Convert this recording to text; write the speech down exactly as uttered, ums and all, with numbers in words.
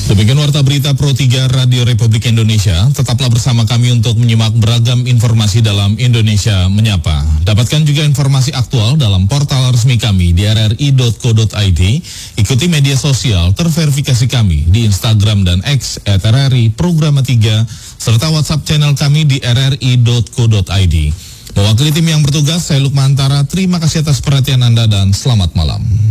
Demikian warta berita Pro tiga Radio Republik Indonesia. Tetaplah bersama kami untuk menyimak beragam informasi dalam Indonesia Menyapa. Dapatkan juga informasi aktual dalam portal resmi kami di r r i dot co dot i d. Ikuti media sosial terverifikasi kami di Instagram dan X at r r i programa tiga serta WhatsApp channel kami di r r i dot co dot i d. Mewakili tim yang bertugas, saya Lukman Antara. Terima kasih atas perhatian Anda dan selamat malam.